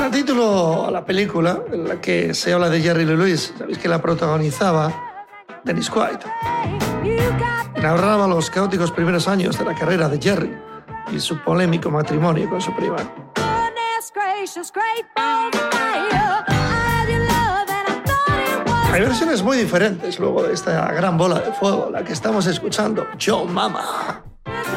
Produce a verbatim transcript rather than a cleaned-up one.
el título a la película en la que se habla de Jerry Lee Lewis, sabéis que la protagonizaba Dennis Quaid. Narraba los caóticos primeros años de la carrera de Jerry y su polémico matrimonio con su prima. Hay versiones muy diferentes luego de esta gran bola de fuego, la que estamos escuchando, Yo Mama.